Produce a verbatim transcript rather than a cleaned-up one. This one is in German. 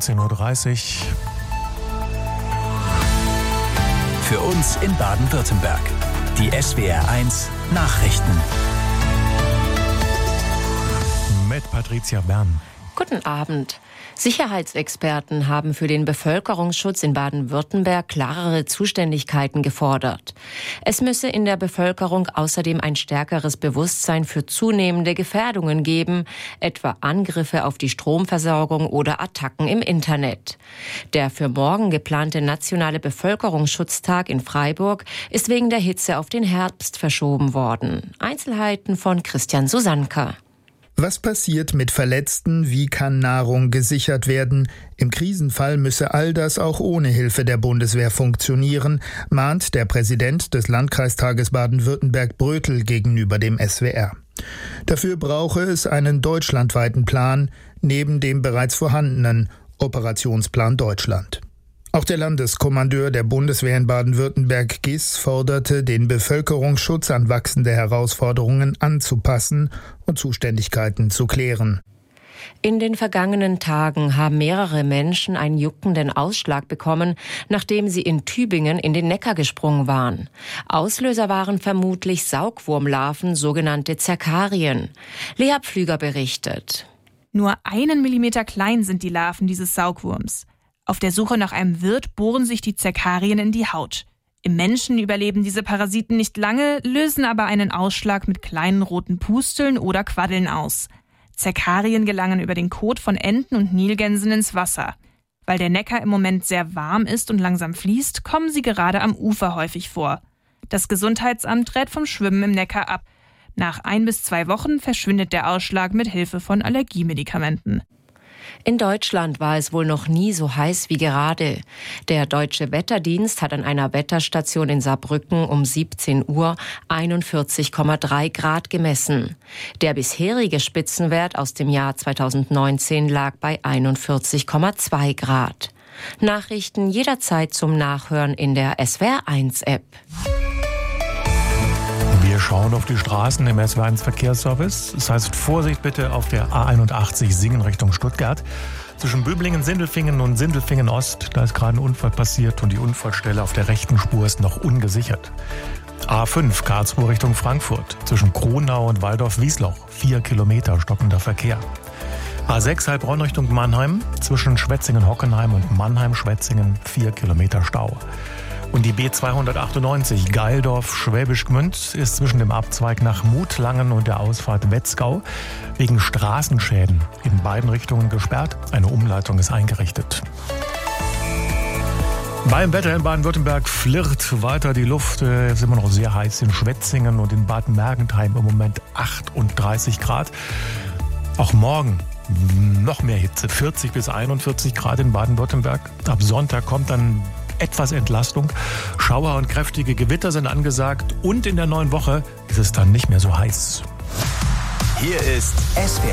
neunzehn Uhr dreißig. Für uns in Baden-Württemberg. Die S W R eins Nachrichten. Mit Patricia Bern. Guten Abend. Sicherheitsexperten haben für den Bevölkerungsschutz in Baden-Württemberg klarere Zuständigkeiten gefordert. Es müsse in der Bevölkerung außerdem ein stärkeres Bewusstsein für zunehmende Gefährdungen geben, etwa Angriffe auf die Stromversorgung oder Attacken im Internet. Der für morgen geplante nationale Bevölkerungsschutztag in Freiburg ist wegen der Hitze auf den Herbst verschoben worden. Einzelheiten von Christian Susanka. Was passiert mit Verletzten? Wie kann Nahrung gesichert werden? Im Krisenfall müsse all das auch ohne Hilfe der Bundeswehr funktionieren, mahnt der Präsident des Landkreistages Baden-Württemberg Brötel gegenüber dem S W R. Dafür brauche es einen deutschlandweiten Plan neben dem bereits vorhandenen Operationsplan Deutschland. Auch der Landeskommandeur der Bundeswehr in Baden-Württemberg G I S forderte, den Bevölkerungsschutz an wachsende Herausforderungen anzupassen und Zuständigkeiten zu klären. In den vergangenen Tagen haben mehrere Menschen einen juckenden Ausschlag bekommen, nachdem sie in Tübingen in den Neckar gesprungen waren. Auslöser waren vermutlich Saugwurmlarven, sogenannte Zerkarien. Lea Pflüger berichtet. Nur einen Millimeter klein sind die Larven dieses Saugwurms. Auf der Suche nach einem Wirt bohren sich die Zerkarien in die Haut. Im Menschen überleben diese Parasiten nicht lange, lösen aber einen Ausschlag mit kleinen roten Pusteln oder Quaddeln aus. Zerkarien gelangen über den Kot von Enten und Nilgänsen ins Wasser. Weil der Neckar im Moment sehr warm ist und langsam fließt, kommen sie gerade am Ufer häufig vor. Das Gesundheitsamt rät vom Schwimmen im Neckar ab. Nach ein bis zwei Wochen verschwindet der Ausschlag mit Hilfe von Allergiemedikamenten. In Deutschland war es wohl noch nie so heiß wie gerade. Der Deutsche Wetterdienst hat an einer Wetterstation in Saarbrücken um siebzehn Uhr einundvierzig Komma drei Grad gemessen. Der bisherige Spitzenwert aus dem Jahr zweitausendneunzehn lag bei einundvierzig Komma zwei Grad. Nachrichten jederzeit zum Nachhören in der S W R eins App. Wir schauen auf die Straßen im S W R eins Verkehrsservice. Das heißt, Vorsicht bitte auf der A einundachtzig Singen Richtung Stuttgart. Zwischen Böblingen, Sindelfingen und Sindelfingen Ost, da ist gerade ein Unfall passiert und die Unfallstelle auf der rechten Spur ist noch ungesichert. A fünf Karlsruhe Richtung Frankfurt. Zwischen Kronau und Waldorf-Wiesloch. Vier Kilometer stockender Verkehr. A sechs Heilbronn Richtung Mannheim. Zwischen Schwetzingen-Hockenheim und Mannheim-Schwetzingen. Vier Kilometer Stau. Und die B zweihundertachtundneunzig Geildorf-Schwäbisch Gmünd ist zwischen dem Abzweig nach Mutlangen und der Ausfahrt Wetzgau wegen Straßenschäden in beiden Richtungen gesperrt. Eine Umleitung ist eingerichtet. Beim Wetter in Baden-Württemberg flirrt weiter die Luft. Es ist immer noch sehr heiß in Schwetzingen und in Bad Mergentheim im Moment achtunddreißig Grad. Auch morgen noch mehr Hitze, vierzig bis einundvierzig Grad in Baden-Württemberg. Ab Sonntag kommt dann etwas Entlastung. Schauer und kräftige Gewitter sind angesagt und in der neuen Woche ist es dann nicht mehr so heiß. Hier ist S W